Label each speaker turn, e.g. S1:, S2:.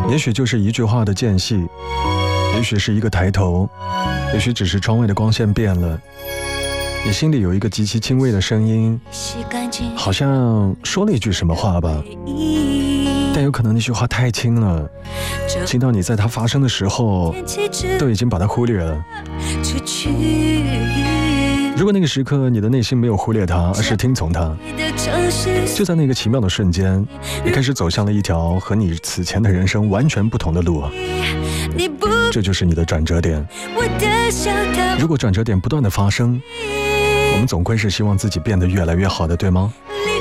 S1: 也许就是一句话的间隙，也许是一个抬头，也许只是窗外的光线变了，你心里有一个极其轻微的声音，好像说了一句什么话吧，但有可能那句话太轻了，轻到你在它发生的时候都已经把它忽略了。如果那个时刻你的内心没有忽略它，而是听从它，就在那个奇妙的瞬间，你开始走向了一条和你此前的人生完全不同的路。这就是你的转折点。如果转折点不断的发生，我们总归是希望自己变得越来越好的，对吗？